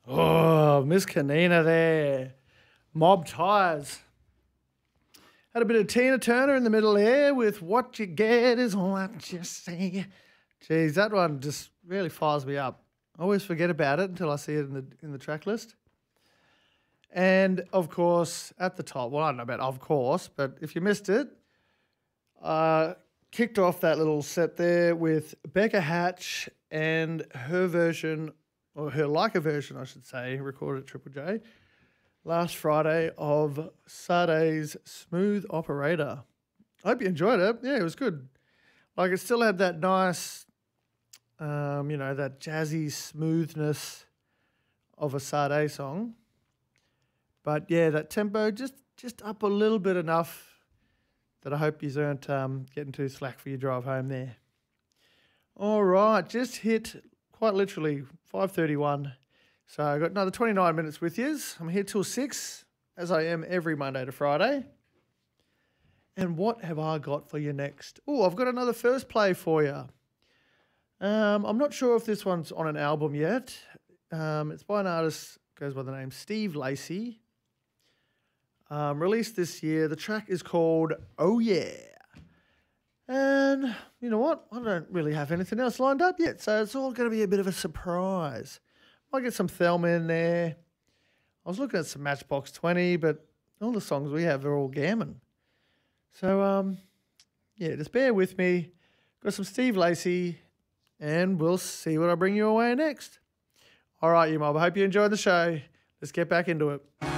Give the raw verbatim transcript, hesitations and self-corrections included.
Oh, Miss Kanina there. Mob Tires. Had a bit of Tina Turner in the middle there with What You Get Is What You See. Geez, that one just really fires me up. I always forget about it until I see it in the in the track list. And, of course, at the top, well, I don't know about of course, but if you missed it, uh, kicked off that little set there with Becca Hatch and her version, or her Leica version, I should say, recorded at Triple J last Friday of Sade's Smooth Operator. I hope you enjoyed it. Yeah, it was good. Like, it still had that nice, um, you know, that jazzy smoothness of a Sade song. But, yeah, that tempo just, just up a little bit enough that I hope you aren't um, getting too slack for your drive home there. All right, just hit quite literally five thirty-one. So I've got another twenty-nine minutes with you. I'm here till six, as I am every Monday to Friday. And what have I got for you next? Oh, I've got another first play for you. Um, I'm not sure if this one's on an album yet. Um, it's by an artist goes by the name Steve Lacy. Um, released this year. The track is called Oh Yeah. And you know what? I don't really have anything else lined up yet, so it's all going to be a bit of a surprise. Might get some Thelma in there. I was looking at some Matchbox twenty, but all the songs we have are all Gammon. So, um, yeah, just bear with me. Got some Steve Lacy, and we'll see what I bring you away next. All right, you mob. I hope you enjoyed the show. Let's get back into it.